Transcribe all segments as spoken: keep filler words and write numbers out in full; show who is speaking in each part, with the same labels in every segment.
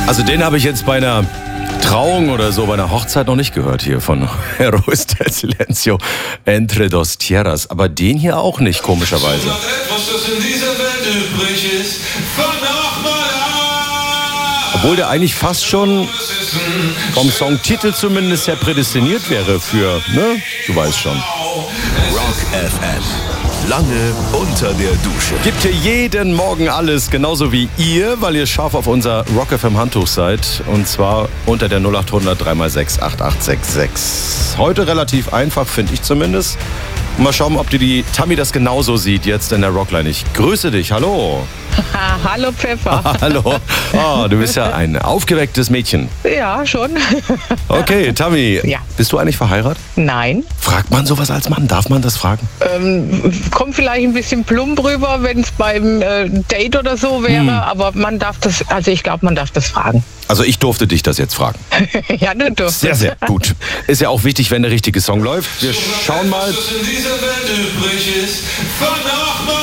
Speaker 1: Also den habe ich jetzt bei einer Trauung oder so, bei einer Hochzeit noch nicht gehört hier von Héroes del Silencio, Entre dos Tierras. Aber den hier auch nicht, komischerweise.
Speaker 2: Schon noch etwas, das in dieser Welt übrig ist. Fang noch mal an.
Speaker 1: Obwohl der eigentlich fast schon vom Songtitel zumindest her prädestiniert wäre für, ne? Du weißt schon.
Speaker 3: Rock F M. Lange unter der Dusche.
Speaker 1: Gibt hier jeden Morgen alles, genauso wie ihr, weil ihr scharf auf unser Rock F M Handtuch seid. Und zwar unter der null acht hundert drei mal sechs acht acht sechs sechs. Heute relativ einfach, finde ich zumindest. Mal schauen, ob die, die Tammy das genauso sieht jetzt in der Rockline. Ich grüße dich, hallo.
Speaker 4: Hallo Pfeffer.
Speaker 1: Hallo. Oh, du bist ja ein aufgewecktes Mädchen.
Speaker 4: Ja, schon.
Speaker 1: Okay, Tammy,
Speaker 4: Ja.
Speaker 1: bist du eigentlich verheiratet?
Speaker 4: Nein.
Speaker 1: Fragt man sowas als Mann? Darf man das fragen?
Speaker 4: Ähm, kommt vielleicht ein bisschen plump rüber, wenn es beim äh, Date oder so wäre,
Speaker 1: Hm.
Speaker 4: aber man darf das, also ich glaube, man darf das fragen.
Speaker 1: Also ich durfte dich das jetzt fragen.
Speaker 4: Ja, du durfst.
Speaker 1: Sehr, sehr gut. Ist ja auch wichtig, wenn der richtige Song läuft. Wir schauen mal.
Speaker 2: Was in dieser Welt übrig ist. Fang noch mal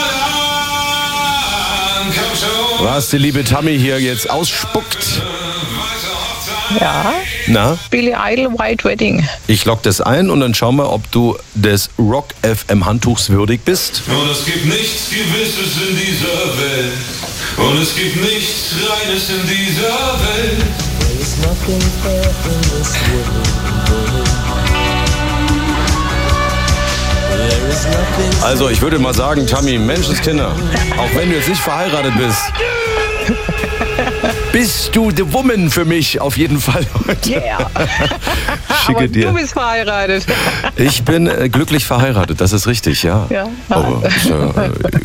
Speaker 2: an. Komm schon.
Speaker 1: Was die liebe Tammy hier jetzt ausspuckt.
Speaker 4: Ja.
Speaker 1: Na,
Speaker 4: Billy Idol, White Wedding.
Speaker 1: ich lock das ein und dann schauen wir, ob du des Rock F M Handtuchs würdig bist.
Speaker 2: Und es gibt nichts Gewisses in dieser Welt. Und es gibt nichts Reines in dieser Welt.
Speaker 5: There's nothing fair in this world. There is nothing.
Speaker 1: Also ich würde mal sagen, Tammy, Menschenskinder, auch wenn du jetzt nicht verheiratet bist, bist du the woman für mich auf jeden Fall heute.
Speaker 4: Yeah.
Speaker 1: Schicke
Speaker 4: Aber
Speaker 1: dir.
Speaker 4: du bist verheiratet.
Speaker 1: Ich bin äh, glücklich verheiratet, das ist richtig, ja.
Speaker 4: Ja.
Speaker 1: Aber ist, äh,